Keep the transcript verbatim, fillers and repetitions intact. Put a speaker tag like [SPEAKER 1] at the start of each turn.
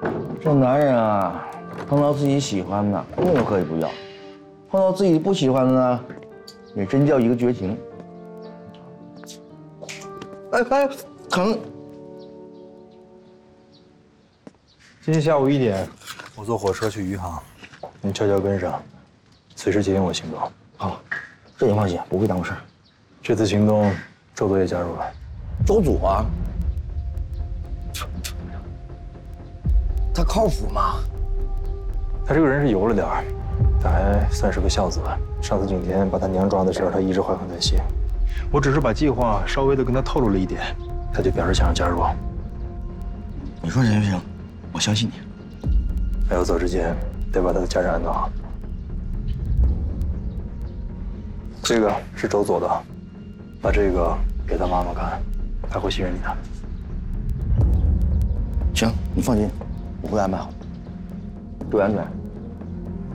[SPEAKER 1] 这男人啊，碰到自己喜欢的，命都可以不要；碰到自己不喜欢的呢，也真叫一个绝情。哎哎，疼！
[SPEAKER 2] 今天下午一点，我坐火车去余杭，你悄悄跟上，随时接应我行动。
[SPEAKER 1] 好，这你放心，不会耽误事儿。
[SPEAKER 2] 这次行动，周总也加入了。
[SPEAKER 1] 周总啊，他靠谱吗？
[SPEAKER 2] 他这个人是油了点儿，但还算是个孝子。上次景天把他娘抓的事儿，他一直怀恨在心。我只是把计划稍微的跟他透露了一点，他就表示想要加入。
[SPEAKER 1] 你说行就行，我相信你。
[SPEAKER 2] 在我走之前，得把他的家人安顿好。这个是周佐的，把这个给他妈妈看，他会信任你的。
[SPEAKER 1] 行，你放心，我会安排好，注意安全。